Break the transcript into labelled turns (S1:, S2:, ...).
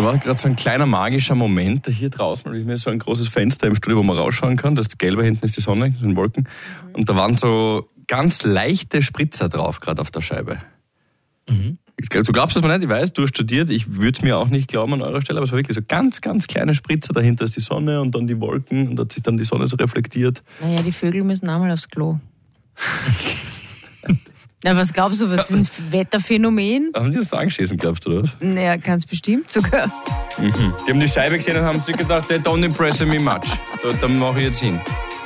S1: Da war gerade so ein kleiner magischer Moment hier draußen, weil ich mir so ein großes Fenster im Studio, wo man rausschauen kann. Das Gelbe hinten ist die Sonne, sind Wolken. Und da waren so ganz leichte Spritzer drauf, gerade auf der Scheibe. Mhm. Du glaubst es mir nicht, ich weiß, du hast studiert, ich würde es mir auch nicht glauben an eurer Stelle, aber es war wirklich so ganz, ganz kleine Spritzer, dahinter ist die Sonne und dann die Wolken und da hat sich dann die Sonne so reflektiert.
S2: Naja, die Vögel müssen auch mal aufs Klo. Na, was glaubst du, was ist ein Wetterphänomen?
S1: Haben die das da angeschissen, glaubst du das?
S2: Naja, ganz bestimmt sogar.
S1: Mhm. Die haben die Scheibe gesehen und haben sich gedacht, they don't impress me much. Da mache ich jetzt hin.